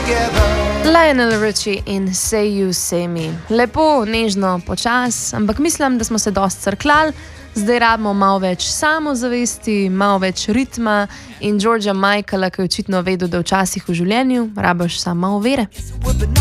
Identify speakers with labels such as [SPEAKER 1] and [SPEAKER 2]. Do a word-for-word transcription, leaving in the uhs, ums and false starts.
[SPEAKER 1] Lionel Richie in Say You Say Me. Lepo, nežno, počas, ampak mislim, da smo se dosti crklali, zdaj rabimo malo več samozavesti, malo več ritma in Georgea Michaela, ki je očitno vedel, da včasih v življenju rabiš samo malo vere.